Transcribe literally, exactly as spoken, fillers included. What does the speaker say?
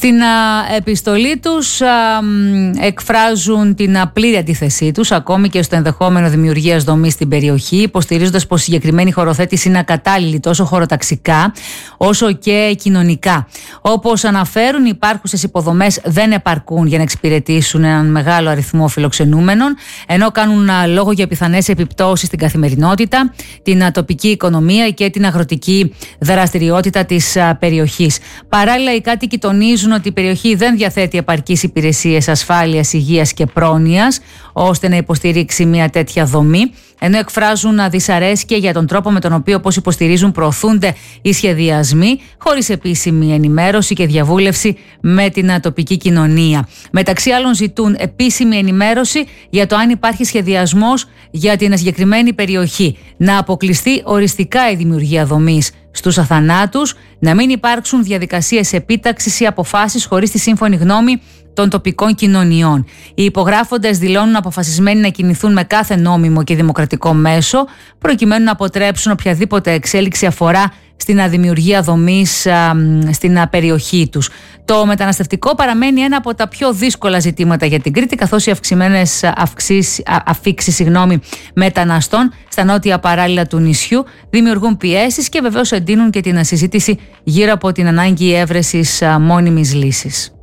Στην α, επιστολή τους α, εκφράζουν την πλήρη αντίθεσή τους ακόμη και στο ενδεχόμενο δημιουργίας δομής στην περιοχή, υποστηρίζοντας πως η συγκεκριμένη χωροθέτηση είναι ακατάλληλη τόσο χωροταξικά όσο και κοινωνικά. Όπως αναφέρουν, οι υπάρχουσες υποδομές δεν επαρκούν για να εξυπηρετήσουν έναν μεγάλο αριθμό φιλοξενούμενων, ενώ κάνουν α, λόγο για πιθανές επιπτώσεις στην καθημερινότητα, την α, τοπική οικονομία και την αγροτική δραστηριότητα της α, περιοχής. Παράλληλα, οι κάτοικοι τονίζουν ότι η περιοχή δεν διαθέτει επαρκείς υπηρεσίες ασφάλειας, υγείας και πρόνοιας ώστε να υποστηρίξει μια τέτοια δομή, ενώ εκφράζουν δυσαρέσκεια για τον τρόπο με τον οποίο, όπως υποστηρίζουν, προωθούνται οι σχεδιασμοί χωρίς επίσημη ενημέρωση και διαβούλευση με την τοπική κοινωνία. Μεταξύ άλλων, ζητούν επίσημη ενημέρωση για το αν υπάρχει σχεδιασμός για την συγκεκριμένη περιοχή, να αποκλειστεί οριστικά η δημιουργία δομής στους αθανάτους, να μην υπάρξουν διαδικασίες επίταξης ή αποφάσεις χωρίς τη σύμφωνη γνώμη των τοπικών κοινωνιών. Οι υπογράφοντες δηλώνουν αποφασισμένοι να κινηθούν με κάθε νόμιμο και δημοκρατικό μέσο προκειμένου να αποτρέψουν οποιαδήποτε εξέλιξη αφορά στην αδημιουργία δομής α, στην α, περιοχή τους. Το μεταναστευτικό παραμένει ένα από τα πιο δύσκολα ζητήματα για την Κρήτη, καθώς οι αυξημένες αφήξεις συγγνώμη, μεταναστών στα νότια παράλια του νησιού δημιουργούν πιέσεις και βεβαίως εντείνουν και την συζήτηση γύρω από την ανάγκη έβρεσης α, μόνιμης λύσης.